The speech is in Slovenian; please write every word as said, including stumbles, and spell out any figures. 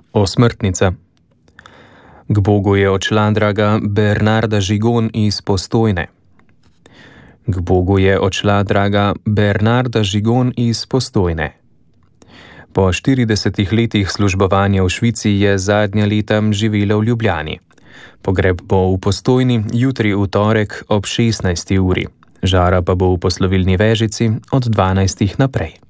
Osmrtnica. K Bogu je odšla draga Bernarda Žigon iz Postojne. K Bogu je odšla draga Bernarda Žigon iz Postojne. Po štiridesetih letih službovanja v Švici je zadnja leta živela v Ljubljani. Pogreb bo v Postojni jutri v torek ob šestnajsti uri. Žara pa bo v poslovilni Vežici od dvanajstih naprej.